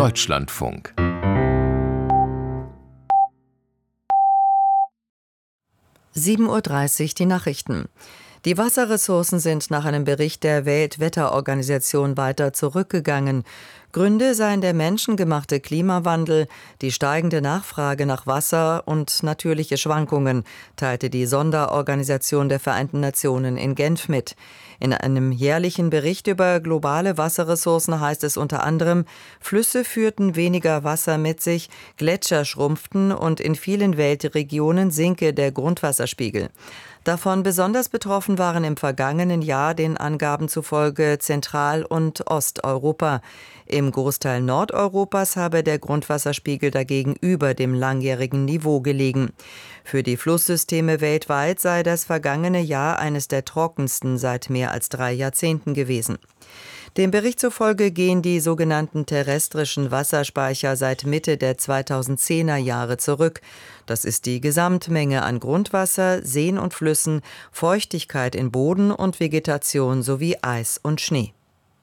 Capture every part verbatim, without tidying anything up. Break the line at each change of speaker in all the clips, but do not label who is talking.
Deutschlandfunk.
sieben Uhr dreißig, die Nachrichten. Die Wasserressourcen sind nach einem Bericht der Weltwetterorganisation weiter zurückgegangen. Gründe seien der menschengemachte Klimawandel, die steigende Nachfrage nach Wasser und natürliche Schwankungen, teilte die Sonderorganisation der Vereinten Nationen in Genf mit. In einem jährlichen Bericht über globale Wasserressourcen heißt es unter anderem, Flüsse führten weniger Wasser mit sich, Gletscher schrumpften und in vielen Weltregionen sinke der Grundwasserspiegel. Davon besonders betroffen waren im vergangenen Jahr den Angaben zufolge Zentral- und Osteuropa. Im Großteil Nordeuropas habe der Grundwasserspiegel dagegen über dem langjährigen Niveau gelegen. Für die Flusssysteme weltweit sei das vergangene Jahr eines der trockensten seit mehr als drei Jahrzehnten gewesen. Dem Bericht zufolge gehen die sogenannten terrestrischen Wasserspeicher seit Mitte der zweitausendzehner Jahre zurück. Das ist die Gesamtmenge an Grundwasser, Seen und Flüssen, Feuchtigkeit in Boden und Vegetation sowie Eis und Schnee.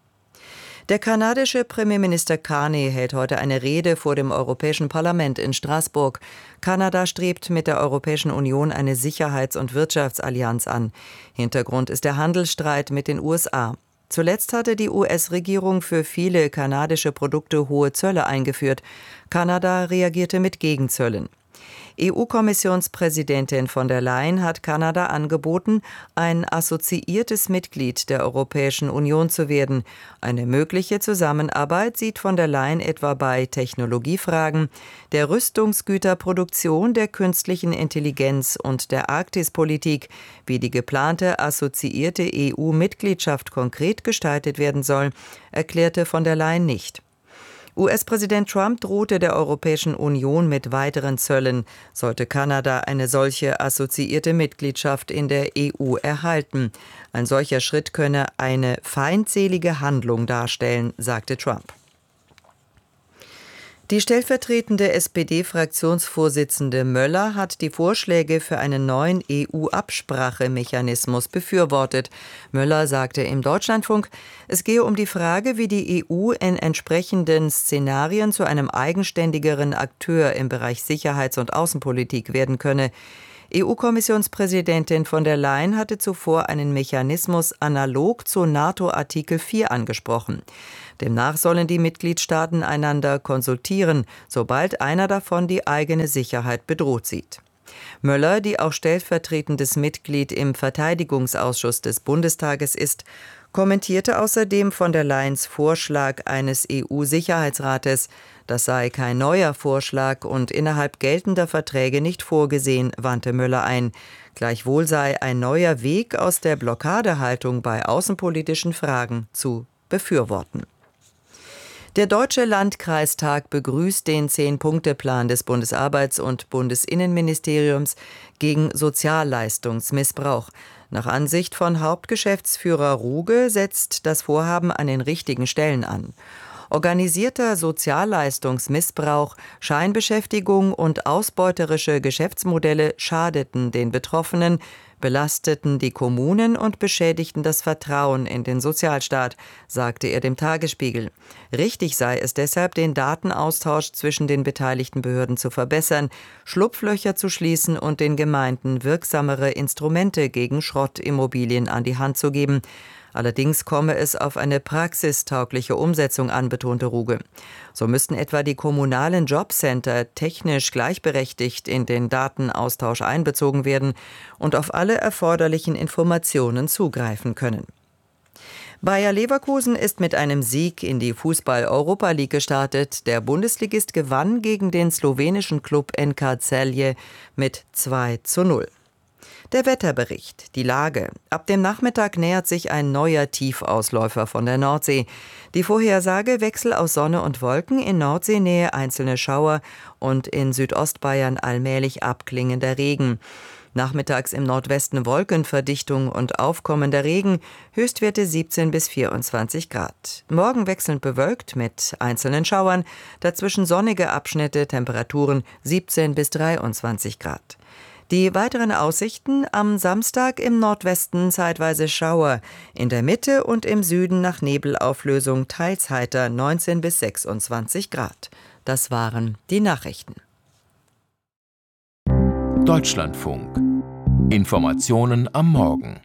Der kanadische Premierminister Carney hält heute eine Rede vor dem Europäischen Parlament in Straßburg. Kanada strebt mit der Europäischen Union eine Sicherheits- und Wirtschaftsallianz an. Hintergrund ist der Handelsstreit mit den U S A. Zuletzt hatte die U S-Regierung für viele kanadische Produkte hohe Zölle eingeführt. Kanada reagierte mit Gegenzöllen. E U-Kommissionspräsidentin von der Leyen hat Kanada angeboten, ein assoziiertes Mitglied der Europäischen Union zu werden. Eine mögliche Zusammenarbeit sieht von der Leyen etwa bei Technologiefragen, der Rüstungsgüterproduktion, der künstlichen Intelligenz und der Arktispolitik. Wie die geplante assoziierte E U-Mitgliedschaft konkret gestaltet werden soll, erklärte von der Leyen nicht. U S-Präsident Trump drohte der Europäischen Union mit weiteren Zöllen, sollte Kanada eine solche assoziierte Mitgliedschaft in der E U erhalten. Ein solcher Schritt könne eine feindselige Handlung darstellen, sagte Trump. Die stellvertretende S P D-Fraktionsvorsitzende Möller hat die Vorschläge für einen neuen E U-Absprachemechanismus befürwortet. Möller sagte im Deutschlandfunk, es gehe um die Frage, wie die E U in entsprechenden Szenarien zu einem eigenständigeren Akteur im Bereich Sicherheits- und Außenpolitik werden könne. E U-Kommissionspräsidentin von der Leyen hatte zuvor einen Mechanismus analog zu NATO-Artikel vier angesprochen. Demnach sollen die Mitgliedstaaten einander konsultieren, sobald einer davon die eigene Sicherheit bedroht sieht. Möller, die auch stellvertretendes Mitglied im Verteidigungsausschuss des Bundestages ist, kommentierte außerdem von der Leyens Vorschlag eines E U-Sicherheitsrates. Das sei kein neuer Vorschlag und innerhalb geltender Verträge nicht vorgesehen, wandte Möller ein. Gleichwohl sei ein neuer Weg aus der Blockadehaltung bei außenpolitischen Fragen zu befürworten. Der Deutsche Landkreistag begrüßt den Zehn-Punkte-Plan des Bundesarbeits- und Bundesinnenministeriums gegen Sozialleistungsmissbrauch. Nach Ansicht von Hauptgeschäftsführer Ruge setzt das Vorhaben an den richtigen Stellen an. Organisierter Sozialleistungsmissbrauch, Scheinbeschäftigung und ausbeuterische Geschäftsmodelle schadeten den Betroffenen, belasteten die Kommunen und beschädigten das Vertrauen in den Sozialstaat, sagte er dem Tagesspiegel. Richtig sei es deshalb, den Datenaustausch zwischen den beteiligten Behörden zu verbessern, Schlupflöcher zu schließen und den Gemeinden wirksamere Instrumente gegen Schrottimmobilien an die Hand zu geben. Allerdings komme es auf eine praxistaugliche Umsetzung an, betonte Ruge. So müssten etwa die kommunalen Jobcenter technisch gleichberechtigt in den Datenaustausch einbezogen werden und auf alle erforderlichen Informationen zugreifen können. Bayer Leverkusen ist mit einem Sieg in die Fußball-Europa League gestartet. Der Bundesligist gewann gegen den slowenischen Klub N K Celje mit zwei zu null. Der Wetterbericht, die Lage. Ab dem Nachmittag nähert sich ein neuer Tiefausläufer von der Nordsee. Die Vorhersage: Wechsel aus Sonne und Wolken, in Nordseenähe einzelne Schauer und in Südostbayern allmählich abklingender Regen. Nachmittags im Nordwesten Wolkenverdichtung und aufkommender Regen, Höchstwerte siebzehn bis vierundzwanzig Grad. Morgen wechselnd bewölkt mit einzelnen Schauern, dazwischen sonnige Abschnitte, Temperaturen siebzehn bis dreiundzwanzig Grad. Die weiteren Aussichten: am Samstag im Nordwesten zeitweise Schauer, in der Mitte und im Süden nach Nebelauflösung teils heiter, neunzehn bis sechsundzwanzig Grad. Das waren die Nachrichten.
Deutschlandfunk. Informationen am Morgen.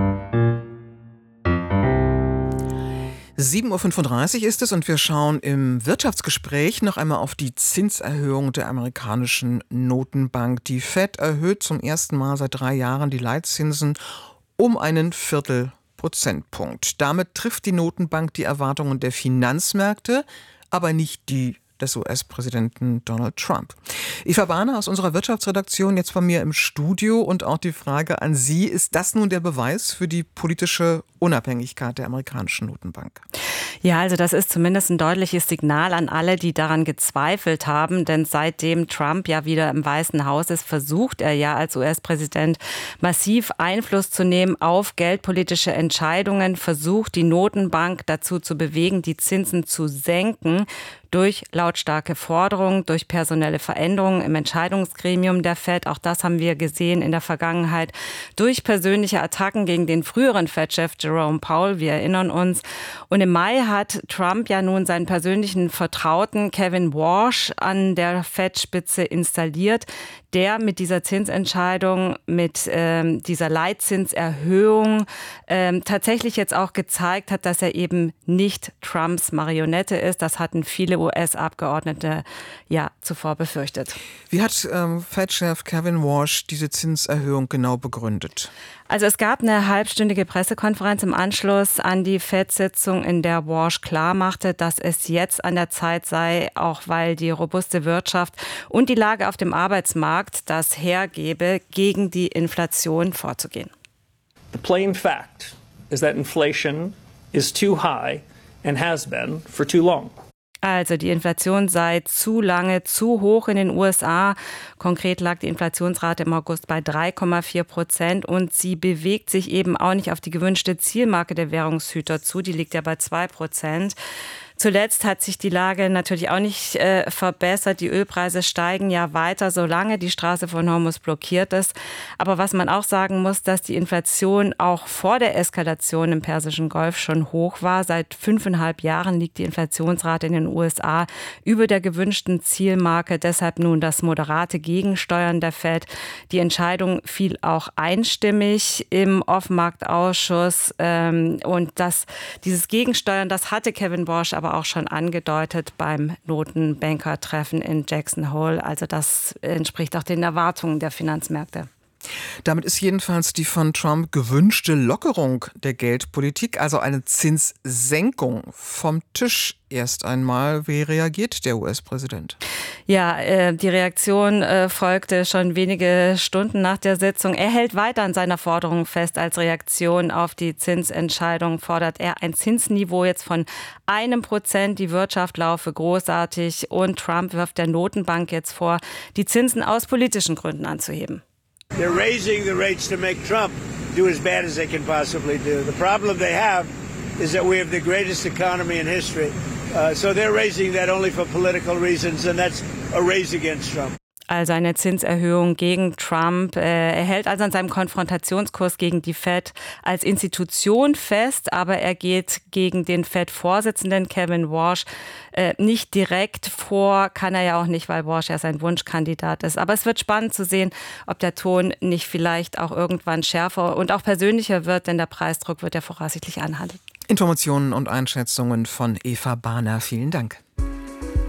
sieben Uhr fünfunddreißig ist es und wir schauen im Wirtschaftsgespräch noch einmal auf die Zinserhöhung der amerikanischen Notenbank. Die Fed erhöht zum ersten Mal seit drei Jahren die Leitzinsen um einen Viertelprozentpunkt. Damit trifft die Notenbank die Erwartungen der Finanzmärkte, aber nicht die des U S-Präsidenten Donald Trump. Eva Bahner aus unserer Wirtschaftsredaktion jetzt bei mir im Studio und auch die Frage an Sie: Ist das nun der Beweis für die politische Unabhängigkeit der amerikanischen Notenbank?
Ja, also das ist zumindest ein deutliches Signal an alle, die daran gezweifelt haben, denn seitdem Trump ja wieder im Weißen Haus ist, versucht er ja als U S-Präsident massiv Einfluss zu nehmen auf geldpolitische Entscheidungen, versucht die Notenbank dazu zu bewegen, die Zinsen zu senken, durch lautstarke Forderungen, durch personelle Veränderungen im Entscheidungsgremium der Fed. Auch das haben wir gesehen in der Vergangenheit. Durch persönliche Attacken gegen den früheren Fed-Chef Jerome Powell, wir erinnern uns. Und im Mai hat Trump ja nun seinen persönlichen Vertrauten Kevin Warsh an der Fed-Spitze installiert, der mit dieser Zinsentscheidung, mit ähm, dieser Leitzinserhöhung ähm, tatsächlich jetzt auch gezeigt hat, dass er eben nicht Trumps Marionette ist. Das hatten viele U S-Abgeordnete ja zuvor befürchtet.
Wie hat ähm, Fed-Chef Kevin Warsh diese Zinserhöhung genau begründet?
Also es gab eine halbstündige Pressekonferenz im Anschluss an die Fed-Sitzung, in der Warsh klarmachte, dass es jetzt an der Zeit sei, auch weil die robuste Wirtschaft und die Lage auf dem Arbeitsmarkt das hergebe, gegen die Inflation vorzugehen.
The plain fact is that inflation is too high and has been for too long.
Also die Inflation sei zu lange zu hoch in den U S A. Konkret lag die Inflationsrate im August bei drei Komma vier Prozent und sie bewegt sich eben auch nicht auf die gewünschte Zielmarke der Währungshüter zu. Die liegt ja bei zwei Prozent. Zuletzt hat sich die Lage natürlich auch nicht äh, verbessert. Die Ölpreise steigen ja weiter, solange die Straße von Hormuz blockiert ist. Aber was man auch sagen muss, dass die Inflation auch vor der Eskalation im Persischen Golf schon hoch war. Seit fünfeinhalb Jahren liegt die Inflationsrate in den U S A über der gewünschten Zielmarke. Deshalb nun das moderate Gegensteuern der Fed. Die Entscheidung fiel auch einstimmig im Offenmarktausschuss. Ähm, und das, dieses Gegensteuern, das hatte Kevin Warsh aber auch schon angedeutet beim Notenbanker-Treffen in Jackson Hole. Also das entspricht auch den Erwartungen der Finanzmärkte.
Damit ist jedenfalls die von Trump gewünschte Lockerung der Geldpolitik, also eine Zinssenkung, vom Tisch erst einmal. Wie reagiert der U S-Präsident?
Ja, äh, die Reaktion äh, folgte schon wenige Stunden nach der Sitzung. Er hält weiter an seiner Forderung fest. Als Reaktion auf die Zinsentscheidung fordert er ein Zinsniveau jetzt von einem Prozent. Die Wirtschaft laufe großartig und Trump wirft der Notenbank jetzt vor, die Zinsen aus politischen Gründen anzuheben.
They're raising the rates to make Trump do as bad as they can possibly do. The problem they have is that we have the greatest economy in history. Uh, so they're raising that only for political reasons, and that's a raise against Trump.
Also eine Zinserhöhung gegen Trump. Er hält also an seinem Konfrontationskurs gegen die Fed als Institution fest, aber er geht gegen den Fed-Vorsitzenden Kevin Warsh nicht direkt vor, kann er ja auch nicht, weil Warsh ja sein Wunschkandidat ist. Aber es wird spannend zu sehen, ob der Ton nicht vielleicht auch irgendwann schärfer und auch persönlicher wird, denn der Preisdruck wird ja voraussichtlich anhalten.
Informationen und Einschätzungen von Eva Bahner. Vielen Dank.